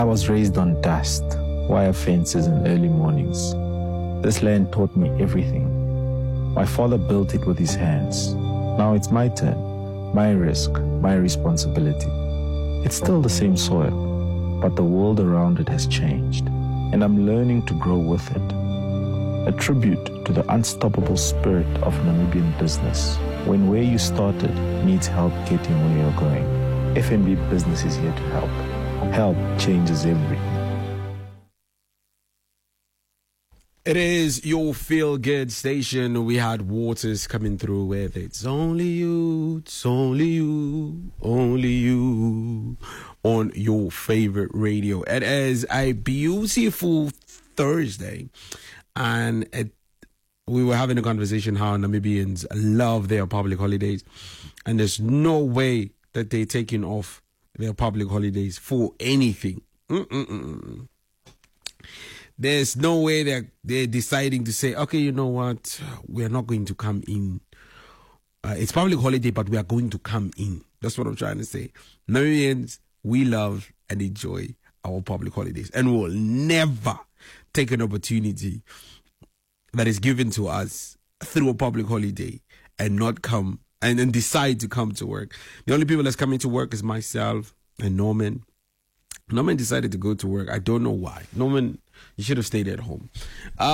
was raised on dust, wire fences and early mornings. This land taught me everything. My father built it with his hands. Now it's my turn, my risk, my responsibility. It's still the same soil, but the world around it has changed, and I'm learning to grow with it. A tribute to the unstoppable spirit of Namibian business, when where you started needs help getting where you're going. FNB Business is here to help. Help changes everything. It is your feel-good station. We had Waters coming through with It's Only You, It's Only You, Only You on your favorite radio. It is a beautiful Thursday, and we were having a conversation how Namibians love their public holidays, and there's no way that they're taking off their public holidays for anything. There's no way they're deciding to say, okay, you know what, we're not going to come in. It's public holiday, but we are going to come in. That's what I'm trying to say. Namibians, we love and enjoy our public holidays, and we will never take an opportunity that is given to us through a public holiday and not come and then decide to come to work. The only people that's coming to work is myself and Norman. Norman decided to go to work. I don't know why. Norman, you should have stayed at home.